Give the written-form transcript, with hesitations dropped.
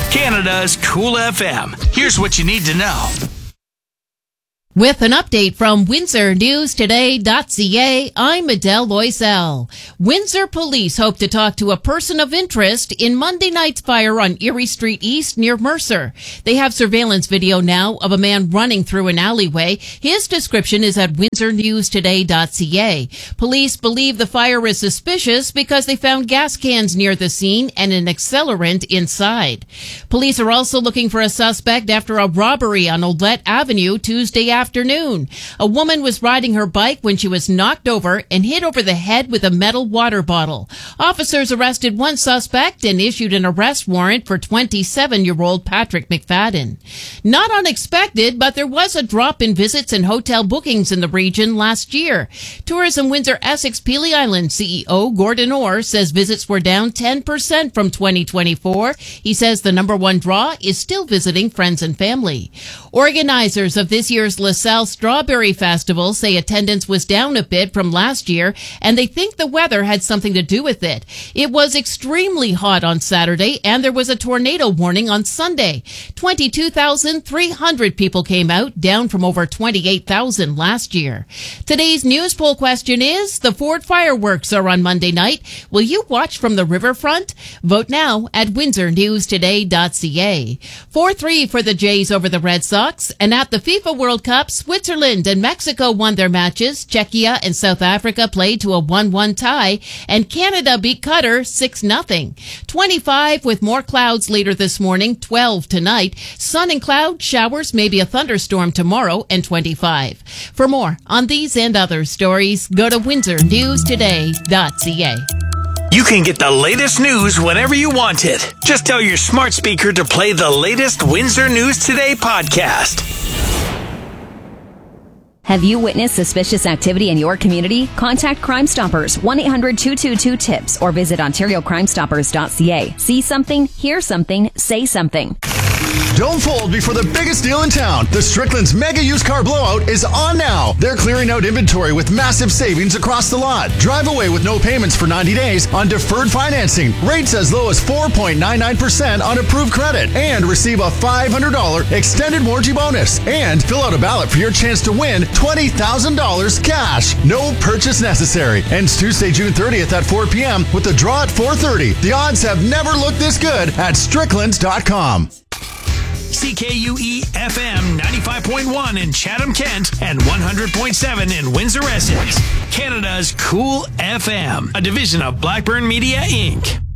Canada's Cool FM. Here's what you need to know. With an update from WindsorNewsToday.ca, I'm Adele Loisel. Windsor police hope to talk to a person of interest in Monday night's fire on Erie Street East near Mercer. They have surveillance video now of a man running through an alleyway. His description is at WindsorNewsToday.ca. Police believe the fire is suspicious because they found gas cans near the scene and an accelerant inside. Police are also looking for a suspect after a robbery on Olette Avenue Tuesday afternoon. A woman was riding her bike when she was knocked over and hit over the head with a metal water bottle. Officers arrested one suspect and issued an arrest warrant for 27-year-old Patrick McFadden. Not unexpected, but there was a drop in visits and hotel bookings in the region last year. Tourism Windsor Essex Pelee Island CEO Gordon Orr says visits were down 10% from 2024. He says the number one draw is still visiting friends and family. Organizers of this year's LaSalle Strawberry Festival say attendance was down a bit from last year, and they think the weather had something to do with it. It was extremely hot on Saturday, and there was a tornado warning on Sunday. 22,300 people came out, down from over 28,000 last year. Today's news poll question is, the Ford fireworks are on Monday night. Will you watch from the riverfront? Vote now at WindsorNewsToday.ca. 4-3 for the Jays over the Red Sox. And at the FIFA World Cup, Switzerland and Mexico won their matches. Czechia and South Africa played to a 1-1 tie, and Canada beat Qatar 6-0. 25 with more clouds later this morning, 12 tonight. Sun and cloud, showers, maybe a thunderstorm tomorrow, and 25. For more on these and other stories, go to WindsorNewsToday.ca. You can get the latest news whenever you want it. Just tell your smart speaker to play the latest Windsor News Today podcast. Have you witnessed suspicious activity in your community? Contact Crime Stoppers, 1-800-222-TIPS, or visit OntarioCrimeStoppers.ca. See something, hear something, say something. Don't fold before the biggest deal in town. The Strickland's Mega Used Car Blowout is on now. They're clearing out inventory with massive savings across the lot. Drive away with no payments for 90 days on deferred financing. Rates as low as 4.99% on approved credit. And receive a $500 extended warranty bonus. And fill out a ballot for your chance to win $20,000 cash. No purchase necessary. Ends Tuesday, June 30th at 4 p.m. with the draw at 4:30. The odds have never looked this good at Stricklands.com. CKUE FM 95.1 in Chatham, Kent, and 100.7 in Windsor, Essex. Canada's Cool FM, a division of Blackburn Media, Inc.